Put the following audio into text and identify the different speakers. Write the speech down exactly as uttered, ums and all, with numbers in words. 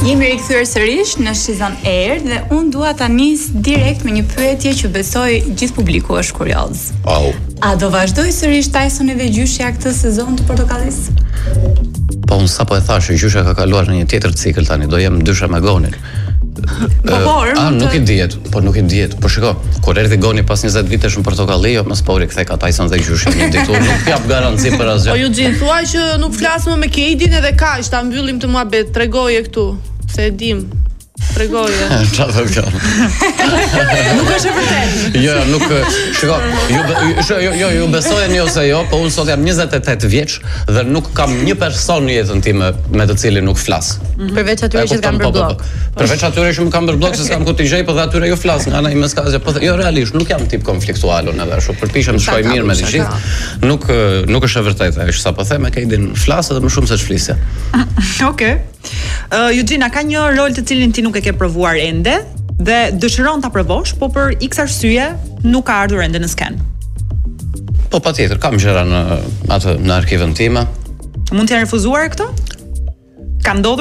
Speaker 1: Jemi rikthyer sërish në Shizon Air dhe unë dua ta nis direkt me një pyetje që besoj gjithë publiku është kurioz.
Speaker 2: Au.
Speaker 1: A do vazhdoj sërish Tysoni dhe gjyshja këtë sezon të Portokallis?
Speaker 2: Po unë sapo e thash, gjyshja ka kaluar në një tjetër cikël tani, do jem ndyshe me Gonin.
Speaker 1: Po por,
Speaker 2: a nuk i dihet, po nuk i dihet. Po shiko, kur erdhi Goni pas njëzet vitesh në Portokalli, jo më spori kthej ka Tyson dhe gjyshja një ditë. Nuk jap garanci për asgjë.
Speaker 3: Po Eugene, thuaj që nuk flas më me Keidin edhe kaq, ta mbyllim të muhabet, tregoje këtu. Se e dim. Tregoje.
Speaker 2: Çfarë thot kjo?
Speaker 3: Nuk është e vërtetë.
Speaker 2: Jo, nuk, shiko, ju jo jo ju besojeni ose jo, po unë sot jam njëzet e tetë vjeç dhe nuk kam një person në jetën time me të cilin nuk flas.
Speaker 1: Përveç atyre që kanë bërë blog.
Speaker 2: Përveç atyre që më kanë bërë blog se s'kam ku t'i gjej, po dhe atyre ju flas nga ana ime s'ka asgjë. Po jo realisht nuk jam tip konfliktual unë edhe ashtu, përpiqem të shkoj mirë me të gjithë. Nuk nuk është e vërtetë, është sapo them me Keidin flas edhe më shumë se ç'flisja.
Speaker 4: Okej. Uh, Eugene, ka një rol të cilin ti nuk e ke provuar ende dhe dëshiron ta provosh, po për X arsye nuk ka ardhur ende në sken.
Speaker 2: Po patjetër, kam gjëra në atë në arkivën time.
Speaker 4: Mund t'ja refuzuar këtë? Ka ndodhur